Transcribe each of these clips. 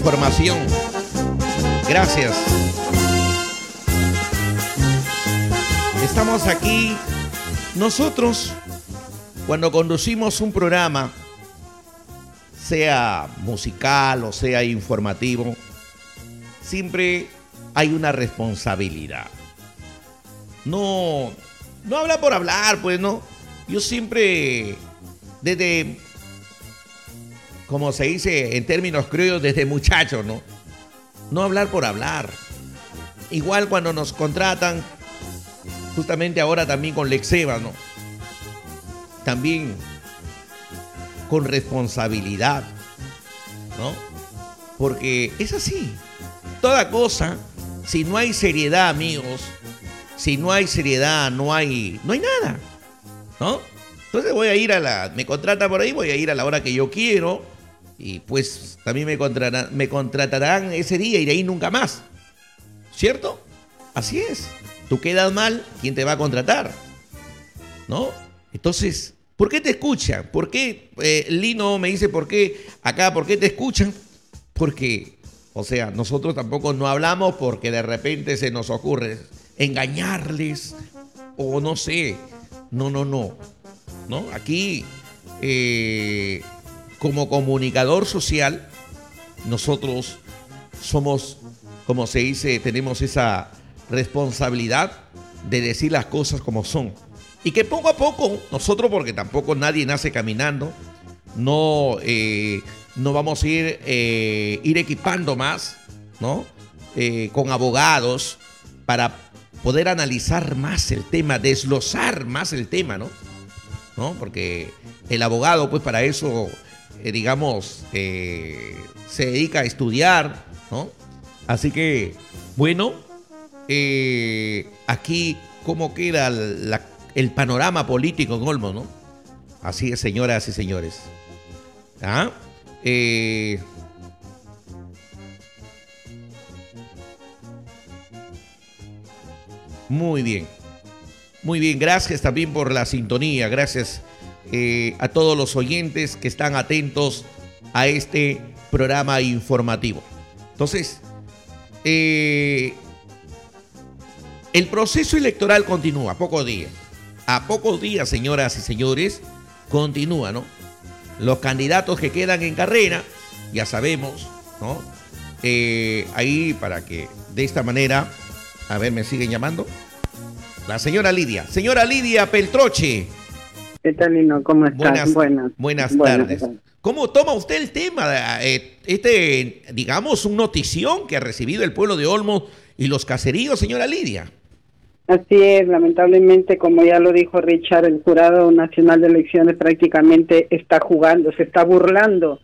información. Gracias. Estamos aquí. Nosotros, cuando conducimos un programa, sea musical o sea informativo, siempre hay una responsabilidad. No habla por hablar, pues no. Yo siempre, desde, como se dice en términos criollos, desde muchacho, ¿no? No hablar por hablar. Igual cuando nos contratan, justamente ahora también con Lexeva, ¿no? También con responsabilidad, ¿no? Porque es así. Toda cosa, si no hay seriedad, amigos, si no hay seriedad, no hay nada, ¿no? Entonces voy a ir me contrata por ahí, voy a ir a la hora que yo quiero y pues también me contratarán ese día y de ahí nunca más, ¿cierto? Así es. Tú quedas mal, ¿quién te va a contratar? ¿No? Entonces, ¿por qué te escuchan? ¿Por qué Lino me dice por qué te escuchan? Porque, o sea, nosotros tampoco no hablamos porque de repente se nos ocurre engañarles o no sé. No. Aquí, como comunicador social, nosotros somos, como se dice, tenemos esa responsabilidad de decir las cosas como son. Y que poco a poco, nosotros, porque tampoco nadie nace caminando, no vamos a ir equipando más, ¿no? Con abogados para poder analizar más el tema, desglosar más el tema, ¿no? Porque el abogado, pues para eso, se dedica a estudiar, ¿no? Así que, bueno, aquí, ¿cómo queda el panorama político en Olmos, ¿no? Así es, señoras y señores. Muy bien, gracias también por la sintonía, gracias a todos los oyentes que están atentos a este programa informativo. Entonces, el proceso electoral continúa, a pocos días, señoras y señores, continúa, ¿no? Los candidatos que quedan en carrera, ya sabemos, ¿no? Ahí para que de esta manera, a ver, me siguen llamando. La señora Lidia Peltroche. ¿Qué tal, Lino? ¿Cómo estás? Buenas tardes. ¿Cómo toma usted el tema? Digamos, una notición que ha recibido el pueblo de Olmos y los caseríos, señora Lidia. Así es, lamentablemente, como ya lo dijo Richard, el Jurado Nacional de Elecciones prácticamente está jugando, se está burlando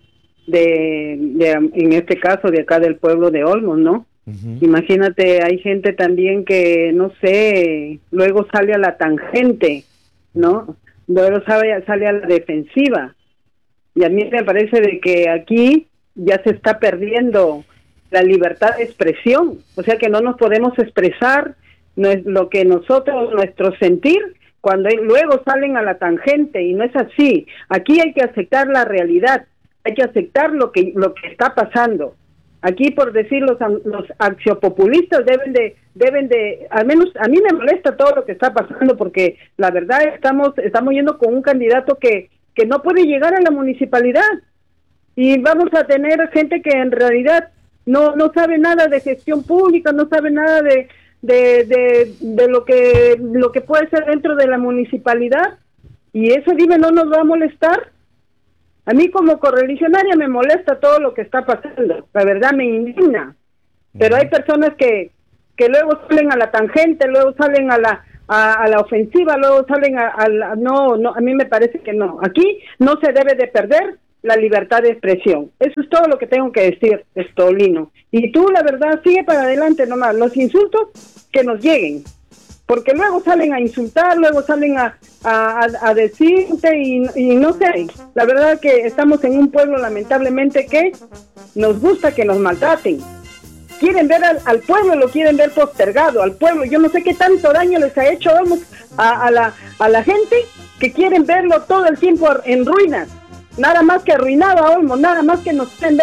en este caso, de acá del pueblo de Olmos, ¿no? Uh-huh. Imagínate, hay gente también que, no sé, luego sale a la tangente, ¿no? Luego sale a la defensiva. Y a mí me parece de que aquí ya se está perdiendo la libertad de expresión, o sea que no nos podemos expresar lo que nosotros, nuestro sentir, cuando luego salen a la tangente, y no es así. Aquí hay que aceptar la realidad, hay que aceptar lo que está pasando. Aquí, por decir, los axiopopulistas deben de, al menos a mí me molesta todo lo que está pasando, porque la verdad estamos yendo con un candidato que no puede llegar a la municipalidad, y vamos a tener gente que en realidad no sabe nada de gestión pública, no sabe nada de lo que puede ser dentro de la municipalidad, y eso, dime, ¿no nos va a molestar? A mí como correligionaria me molesta todo lo que está pasando, la verdad me indigna, pero hay personas que luego salen a la tangente, luego salen a la ofensiva, luego salen no, a mí me parece que no. Aquí no se debe de perder la libertad de expresión. Eso es todo lo que tengo que decir, Lino. Y tú, la verdad, sigue para adelante nomás. Los insultos que nos lleguen, porque luego salen a insultar, luego salen a decirte y no sé. La verdad que estamos en un pueblo, lamentablemente, que nos gusta que nos maltraten. Quieren ver al pueblo, lo quieren ver postergado, al pueblo. Yo no sé qué tanto daño les ha hecho a la gente, que quieren verlo todo el tiempo en ruinas. Nada más que arruinado a Olmos, nada más que nos quieren ver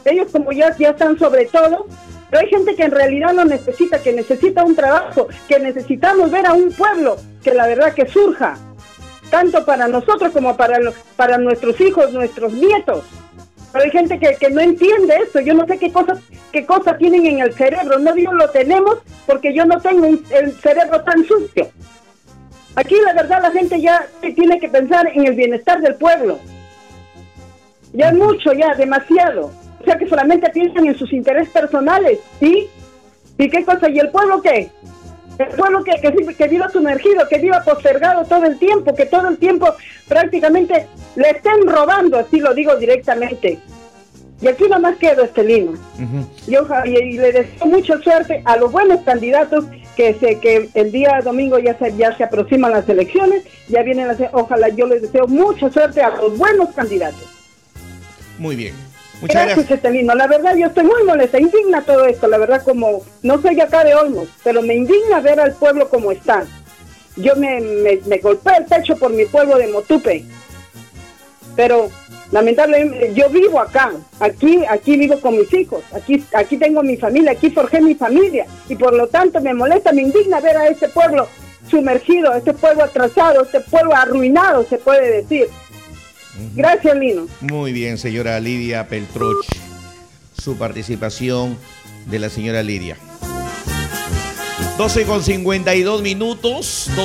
Ellos como ya están sobre todo, pero hay gente que en realidad lo necesita, que necesita un trabajo, que necesitamos ver a un pueblo que la verdad que surja, tanto para nosotros como para nuestros hijos, nuestros nietos. Pero hay gente que no entiende eso. Yo no sé qué cosas tienen en el cerebro. No digo lo tenemos porque yo no tengo el cerebro tan sucio. Aquí la verdad la gente ya tiene que pensar en el bienestar del pueblo. Ya es mucho, ya demasiado. O sea que solamente piensan en sus intereses personales, ¿sí? ¿Y qué cosa? ¿Y el pueblo qué? El pueblo que viva sumergido, que viva postergado todo el tiempo, que todo el tiempo prácticamente le estén robando, así lo digo directamente. Y aquí nomás quedo, Estelino. Y le deseo mucha suerte a los buenos candidatos que el día domingo ya se aproximan las elecciones, ya vienen ojalá, yo les deseo mucha suerte a los buenos candidatos. Muy bien. Muchas gracias, Estelino. La verdad, yo estoy muy molesta, indigna todo esto. La verdad, como no soy acá de Olmos, pero me indigna ver al pueblo como está. Yo me golpeé el pecho por mi pueblo de Motupe. Pero, lamentablemente, yo vivo acá. Aquí vivo con mis hijos. Aquí tengo mi familia. Aquí forjé mi familia. Y por lo tanto, me molesta, me indigna ver a este pueblo sumergido, a este pueblo atrasado, a este pueblo arruinado, se puede decir. Gracias, Lino. Muy bien, señora Lidia Peltroch. Su participación de la señora Lidia. 12:52 minutos.